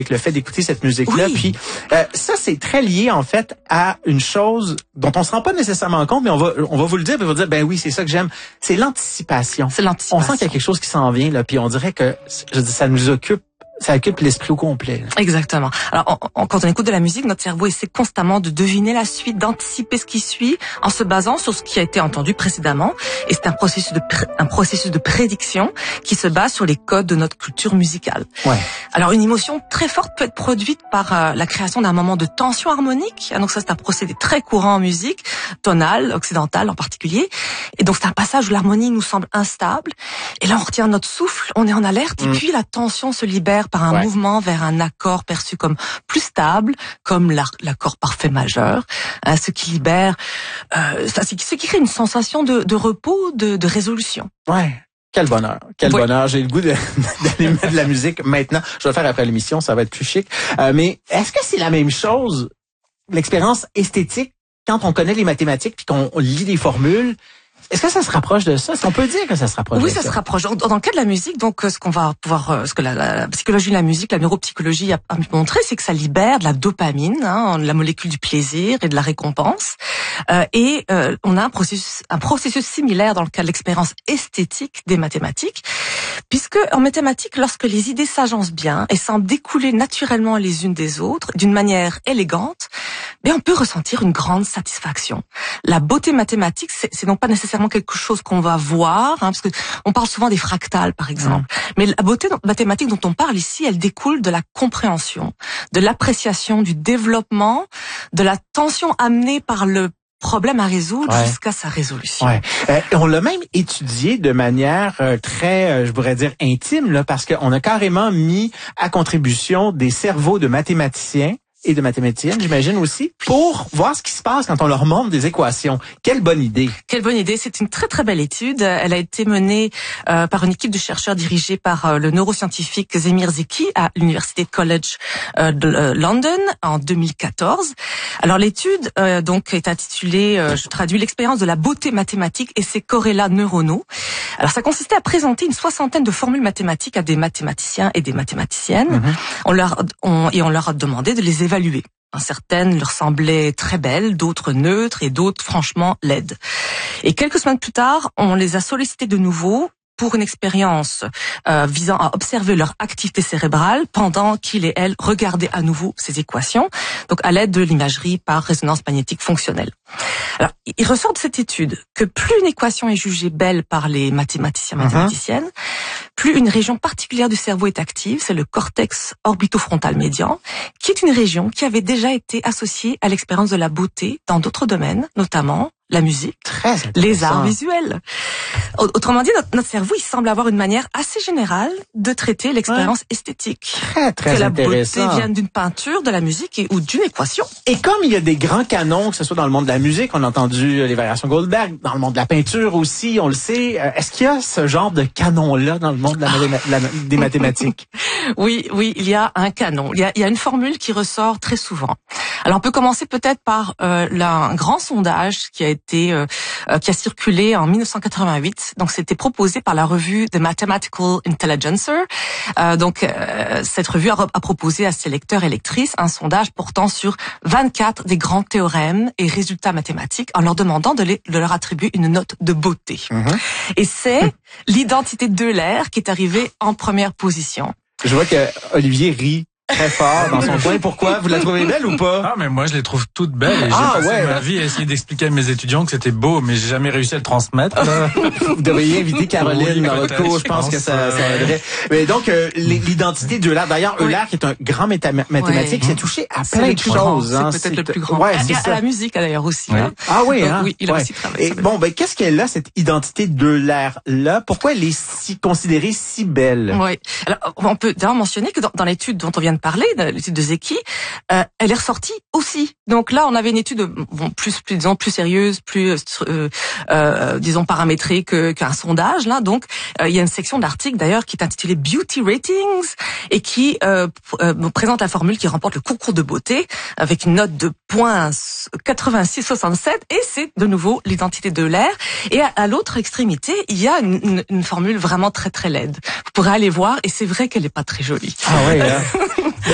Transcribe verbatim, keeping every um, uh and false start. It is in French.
le fait d'écouter cette musique-là. Oui. Puis euh, ça, c'est très lié en fait à une chose dont on se rend pas nécessairement compte, mais on va on va vous le dire, puis on va dire ben oui, c'est ça que j'aime, c'est l'anticipation. C'est l'anticipation. On sent qu'il y a quelque chose qui s'en vient là, puis on dirait que je dis, ça nous occupe. Ça occupe l'esprit au complet. Là. Exactement. Alors, on, on, quand on écoute de la musique, notre cerveau essaie constamment de deviner la suite, d'anticiper ce qui suit, en se basant sur ce qui a été entendu précédemment. Et c'est un processus de pr- un processus de prédiction qui se base sur les codes de notre culture musicale. Ouais. Alors, une émotion très forte peut être produite par euh, la création d'un moment de tension harmonique. Donc ça, c'est un procédé très courant en musique, tonale, occidentale en particulier. Et donc, c'est un passage où l'harmonie nous semble instable. Et là, on retient notre souffle, on est en alerte, mmh. et puis la tension se libère par un ouais. mouvement vers un accord perçu comme plus stable, comme l'accord parfait majeur, hein, ce qui libère, euh, ce qui crée une sensation de, de repos, de, de résolution. Ouais. Quel bonheur, quel oui. bonheur. J'ai le goût de, d'aller mettre de la musique maintenant. Je vais le faire après l'émission, ça va être plus chic. Euh, mais est-ce que c'est la même chose, l'expérience esthétique, quand on connaît les mathématiques puis qu'on lit des formules? Est-ce que ça se rapproche de ça? Est-ce qu'on peut dire que ça se rapproche oui, de ça? Oui, ça se rapproche. Dans, dans le cas de la musique, donc, ce qu'on va pouvoir, ce que la, la, la psychologie de la musique, la neuropsychologie a, a montré, c'est que ça libère de la dopamine, hein, la molécule du plaisir et de la récompense. Euh, et euh, on a un processus, un processus similaire dans le cas de l'expérience esthétique des mathématiques, puisque en mathématiques, lorsque les idées s'agencent bien et semblent découler naturellement les unes des autres, d'une manière élégante, mais on peut ressentir une grande satisfaction. La beauté mathématique, c'est, c'est donc pas nécessairement quelque chose qu'on va voir, hein, parce que on parle souvent des fractales, par exemple. Mmh. Mais la beauté mathématique dont on parle ici, elle découle de la compréhension, de l'appréciation, du développement, de la tension amenée par le problème à résoudre ouais. jusqu'à sa résolution. Ouais. Euh, on l'a même étudié de manière euh, très, euh, je pourrais dire, intime, là, parce qu'on a carrément mis à contribution des cerveaux de mathématiciens et de mathématiciennes, j'imagine aussi, pour voir ce qui se passe quand on leur montre des équations. Quelle bonne idée! Quelle bonne idée! C'est une très très belle étude. Elle a été menée euh, par une équipe de chercheurs dirigée par euh, le neuroscientifique Zemir Zeki à l'Université College euh, de euh, London en deux mille quatorze. Alors l'étude euh, donc est intitulée, euh, je traduis, l'expérience de la beauté mathématique et ses corrélats neuronaux. Alors ça consistait à présenter une soixantaine de formules mathématiques à des mathématiciens et des mathématiciennes. Mm-hmm. On leur on, et on leur a demandé de les évaluer. Certaines leur semblaient très belles, d'autres neutres et d'autres franchement laides. Et quelques semaines plus tard, on les a sollicitées de nouveau pour une expérience euh, visant à observer leur activité cérébrale pendant qu'ils et elles regardaient à nouveau ces équations, donc à l'aide de l'imagerie par résonance magnétique fonctionnelle. Alors, il ressort de cette étude que plus une équation est jugée belle par les mathématiciens et mathématiciennes, uh-huh. plus une région particulière du cerveau est active, c'est le cortex orbitofrontal médian, qui est une région qui avait déjà été associée à l'expérience de la beauté dans d'autres domaines, notamment la musique, les arts visuels. Autrement dit, notre, notre cerveau, il semble avoir une manière assez générale de traiter l'expérience ouais. esthétique. Très, très que la intéressant. beauté vienne d'une peinture, de la musique et, ou d'une équation. Et comme il y a des grands canons, que ce soit dans le monde de la musique, on a entendu les variations Goldberg, dans le monde de la peinture aussi, on le sait, est-ce qu'il y a ce genre de canon-là dans le monde de la, la, des mathématiques? Oui, oui, il y a un canon. Il y a, il y a une formule qui ressort très souvent. Alors, on peut commencer peut-être par euh, là, un grand sondage qui a été euh, qui a circulé en dix-neuf cent quatre-vingt-huit. Donc, c'était proposé par la revue The Mathematical Intelligencer. Euh, donc, euh, cette revue a, a proposé à ses lecteurs et lectrices un sondage portant sur vingt-quatre des grands théorèmes et résultats mathématiques en leur demandant de, les, de leur attribuer une note de beauté. Mm-hmm. Et c'est l'identité d'Euler qui est arrivée en première position. Je vois que Olivier rit très fort dans son coin. Pourquoi? Vous la trouvez belle ou pas? Ah, mais moi, je les trouve toutes belles. Et j'ai ah, passé ouais. ma vie à essayer d'expliquer à mes étudiants que c'était beau, mais j'ai jamais réussi à le transmettre. Vous devriez inviter Caroline oui, dans votre cours. Je pense, pense que ça, euh... ça aiderait. Mais donc, euh, l'identité d'Euler. D'ailleurs, oui. Euler, qui est un grand méta- mathématique, ouais. s'est touché à c'est plein de choses. Hein. C'est peut-être le plus grand. Ouais, c'est à, à la musique, d'ailleurs, aussi. Ouais. Hein. Ah oui, donc, hein? Oui, il a ouais. aussi travaillé. Et bon, ben, qu'est-ce qu'elle a, cette identité d'Euler-là? Pourquoi elle est si considérée si belle? Oui. Alors, on peut d'ailleurs mentionner que dans, dans l'étude dont on vient de parler, l'étude de Zeki, euh, elle est ressortie aussi. Donc là, on avait une étude bon, plus, plus disons plus sérieuse, plus euh, euh, disons paramétrée que, qu'un sondage. Là, donc euh, il y a une section d'articles d'ailleurs qui est intitulée Beauty Ratings et qui euh, euh, présente la formule qui remporte le concours de beauté avec une note de point quatre-vingt-six soixante-sept et c'est de nouveau l'identité d'Euler. Et à, à l'autre extrémité, il y a une, une, une formule vraiment très très laide. Vous pourrez aller voir et c'est vrai qu'elle est pas très jolie. Ah ouais. Hein.